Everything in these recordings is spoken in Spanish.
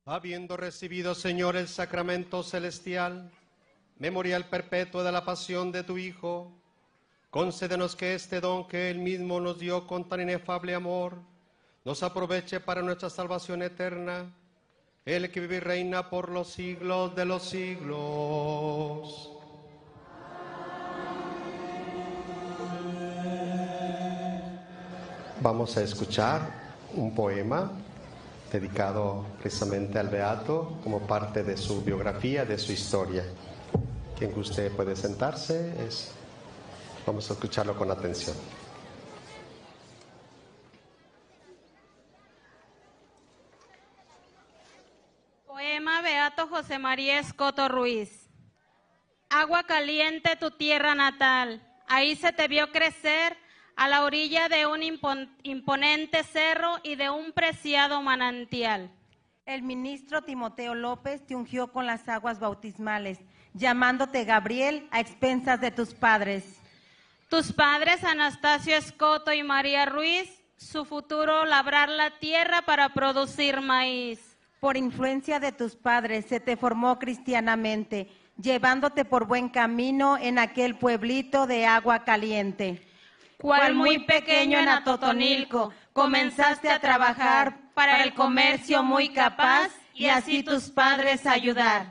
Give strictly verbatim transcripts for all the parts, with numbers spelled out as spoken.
Habiendo recibido, Señor, el sacramento celestial, memorial perpetuo de la pasión de tu Hijo, concédenos que este don que Él mismo nos dio con tan inefable amor, nos aproveche para nuestra salvación eterna, Él que vive y reina por los siglos de los siglos. Vamos a escuchar un poema dedicado precisamente al Beato como parte de su biografía, de su historia. Quien guste puede sentarse. Es... Vamos a escucharlo con atención. Poema Beato José María Escoto Ruiz. Agua caliente tu tierra natal, ahí se te vio crecer a la orilla de un imponente cerro y de un preciado manantial. El ministro Timoteo López te ungió con las aguas bautismales, llamándote Gabriel a expensas de tus padres. Tus padres, Anastasio Escoto y María Ruiz, su futuro labrar la tierra para producir maíz. Por influencia de tus padres se te formó cristianamente, llevándote por buen camino en aquel pueblito de agua caliente. Cual muy pequeño en Atotonilco, comenzaste a trabajar para el comercio muy capaz y así tus padres ayudar.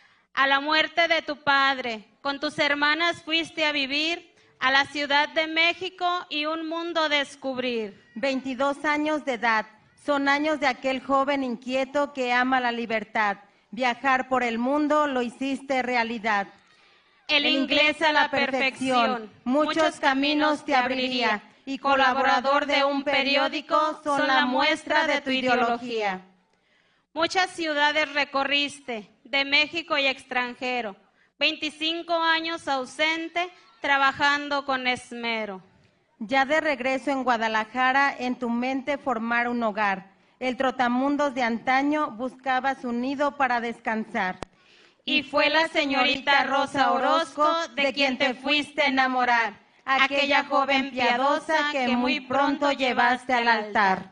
A la muerte de tu padre, con tus hermanas fuiste a vivir a la Ciudad de México y un mundo descubrir. veintidós años de edad, son años de aquel joven inquieto que ama la libertad. Viajar por el mundo lo hiciste realidad. El inglés a la perfección, muchos caminos te abriría, y colaborador de un periódico son la muestra de tu ideología. Muchas ciudades recorriste, de México y extranjero, veinticinco años ausente, trabajando con esmero. Ya de regreso en Guadalajara, en tu mente formar un hogar. El trotamundos de antaño buscaba su nido para descansar. Y fue la señorita Rosa Orozco de quien te fuiste a enamorar, aquella joven piadosa que muy pronto llevaste al altar.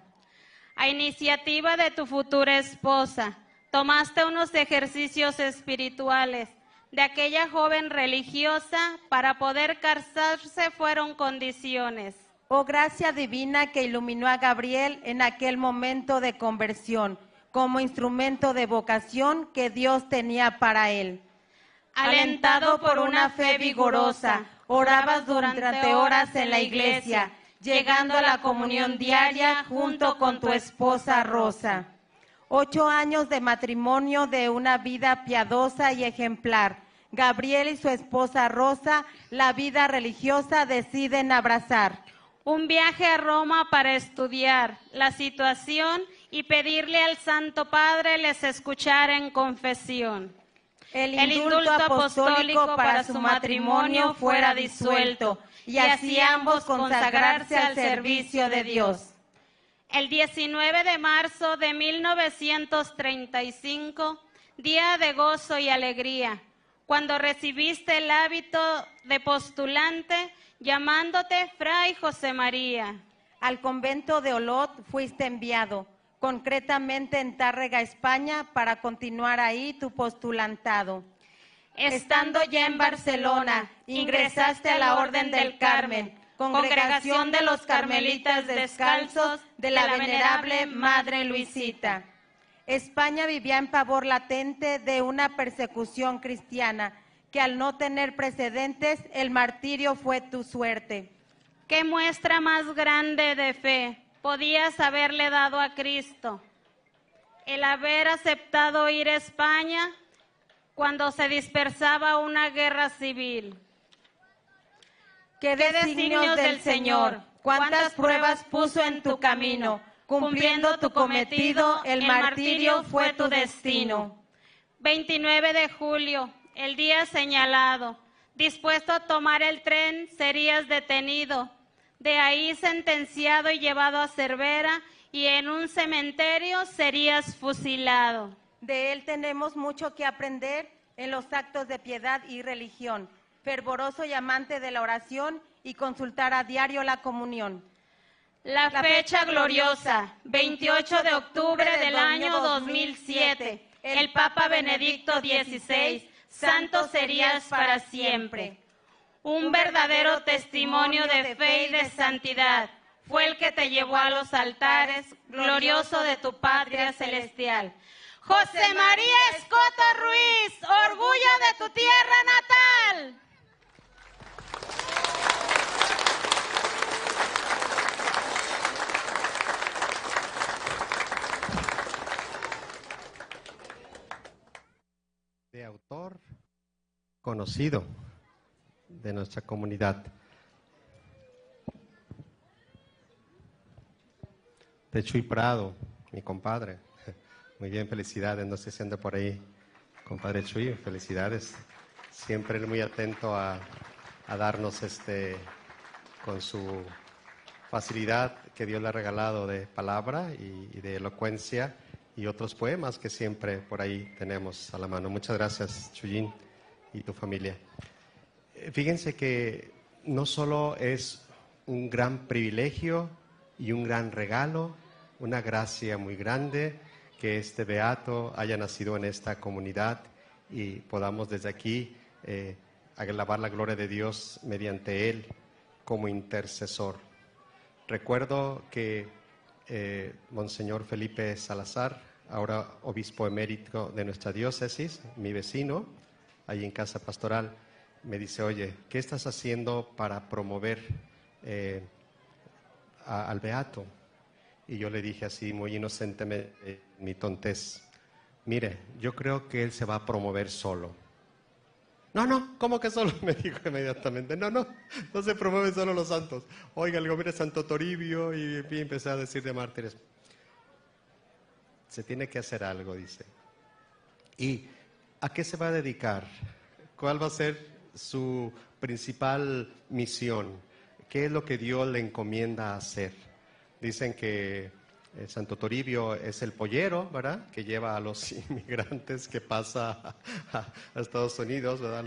A iniciativa de tu futura esposa, tomaste unos ejercicios espirituales. De aquella joven religiosa, para poder casarse fueron condiciones. Oh gracia divina que iluminó a Gabriel en aquel momento de conversión, como instrumento de vocación que Dios tenía para él. Alentado por una fe vigorosa, orabas durante horas en la iglesia, llegando a la comunión diaria junto con tu esposa Rosa. Ocho años de matrimonio de una vida piadosa y ejemplar. Gabriel y su esposa Rosa, la vida religiosa deciden abrazar. Un viaje a Roma para estudiar la situación y pedirle al Santo Padre les escuchara en confesión. El indulto, El indulto apostólico para su matrimonio fuera disuelto y así ambos consagrarse al servicio de Dios. El diecinueve de marzo de mil novecientos treinta y cinco, día de gozo y alegría, cuando recibiste el hábito de postulante, llamándote Fray José María. Al convento de Olot fuiste enviado, concretamente en Tárrega, España, para continuar ahí tu postulantado. Estando ya en Barcelona, ingresaste a la Orden del Carmen, Congregación de los Carmelitas Descalzos de la Venerable Madre Luisita. España vivía en pavor latente de una persecución cristiana, que al no tener precedentes, el martirio fue tu suerte. ¿Qué muestra más grande de fe podías haberle dado a Cristo? El haber aceptado ir a España cuando se dispersaba una guerra civil. ¿Qué designios del Señor? ¿Cuántas pruebas puso en tu camino? Cumpliendo tu cometido, el martirio fue tu destino. veintinueve de julio, el día señalado. Dispuesto a tomar el tren, serías detenido. De ahí sentenciado y llevado a Cervera, y en un cementerio serías fusilado. De él tenemos mucho que aprender en los actos de piedad y religión. Fervoroso y amante de la oración y consultar a diario la comunión. La fecha gloriosa, veintiocho de octubre del año dos mil siete, el Papa Benedicto dieciséis, santo serías para siempre. Un verdadero testimonio de fe y de santidad fue el que te llevó a los altares glorioso de tu patria celestial. José María Escoto Ruiz, orgullo de tu tierra natal. De autor conocido de nuestra comunidad. De Chuy Prado, mi compadre. Muy bien, felicidades, no sé si anda por ahí, compadre Chuy, felicidades. Siempre muy atento a, a darnos este, con su facilidad que Dios le ha regalado de palabra y, y de elocuencia, y otros poemas que siempre por ahí tenemos a la mano. Muchas gracias, Chuyín, y tu familia. Fíjense que no solo es un gran privilegio y un gran regalo, una gracia muy grande que este beato haya nacido en esta comunidad y podamos desde aquí eh, alabar la gloria de Dios mediante él como intercesor. Recuerdo que eh, Monseñor Felipe Salazar, ahora obispo emérito de nuestra diócesis, mi vecino, ahí en Casa Pastoral, me dice, oye, ¿qué estás haciendo para promover eh, a, al beato? Y yo le dije así, muy inocentemente, eh, mi tontez, mire, yo creo que él se va a promover solo. No, no, ¿cómo que solo? Me dijo inmediatamente, no, no, no se promueven solo los santos. Oiga, le digo, mire, Santo Toribio, y, y empecé a decir de mártires. Se tiene que hacer algo, dice. ¿Y a qué se va a dedicar? ¿Cuál va a ser su principal misión? ¿Qué es lo que Dios le encomienda hacer? Dicen que eh, Santo Toribio es el pollero, ¿verdad? Que lleva a los inmigrantes que pasa a, a Estados Unidos, ¿verdad?